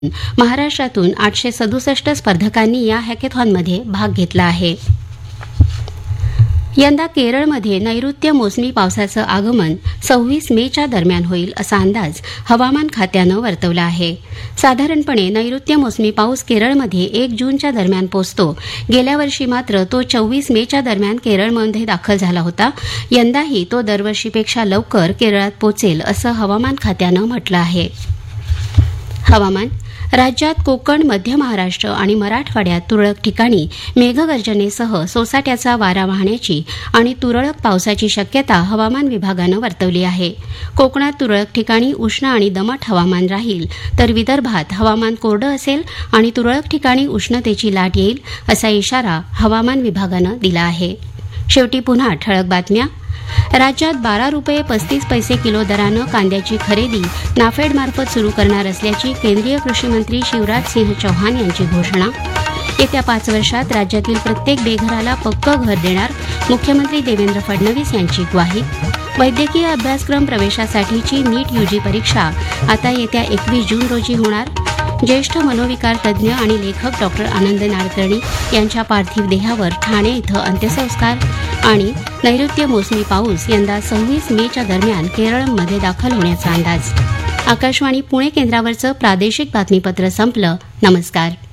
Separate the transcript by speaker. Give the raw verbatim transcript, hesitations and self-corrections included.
Speaker 1: महाराष्ट्रातून आठशे सदुसष्ट स्पर्धकांनी या हॅकेथॉनमध्ये भाग घेतला आहे. यंदा केरळमध्ये नैऋत्य मोसमी पावसाचं आगमन सव्वीस मेच्या दरम्यान होईल असा अंदाज हवामान खात्यानं वर्तवला आहे. साधारणपणे नैऋत्य मोसमी पाऊस केरळमध्ये एक जूनच्या दरम्यान पोचतो. गेल्या वर्षी मात्र तो चोवीस मेच्या दरम्यान केरळमध्ये दाखल झाला होता. यंदाही तो दरवर्षीपेक्षा लवकर केरळात पोचेल असं हवामान खात्यानं म्हटलं आहे. हवामान. राज्यात कोकण, मध्य महाराष्ट्र आणि मराठवाड्यात तुरळक ठिकाणी मेघगर्जनेसह सोसाट्याचा वारा वाहण्याची आणि तुरळक पावसाची शक्यता हवामान विभागानं वर्तवली आहे. कोकणात तुरळक ठिकाणी उष्ण आणि दमट हवामान राहील, तर विदर्भात हवामान कोरडं असेल आणि तुरळक ठिकाणी उष्णतेची लाट येईल असा इशारा हवामान विभागानं दिला आहे. शेवटी पुन्हा ठळक बातम्या. राज्यात बारा रुपये पस्तीस पैसे किलो दरानं कांद्याची खरेदी नाफेडमार्फत सुरू करणार असल्याची केंद्रीय कृषी मंत्री शिवराज सिंह चौहान यांची घोषणा. येत्या पाच वर्षात राज्यातील प्रत्येक बेघराला पक्कं घर देणार मुख्यमंत्री देवेंद्र फडणवीस यांची ग्वाही. वैद्यकीय अभ्यासक्रम प्रवेशासाठीची नीट यूजी परीक्षा आता येत्या एकवीस जून रोजी होणार. ज्येष्ठ मनोविकार तज्ज्ञ आणि लेखक डॉक्टर आनंद नाडकर्णी यांच्या पार्थिव देहावर ठाणे इथं अंत्यसंस्कार. आणि नैऋत्य मोसमी पाऊस यंदा सव्वीस मेच्या दरम्यान केरळमध्ये दाखल होण्याचा अंदाज. आकाशवाणी पुणे केंद्रावरचं प्रादेशिक बातमीपत्र संपलं. नमस्कार.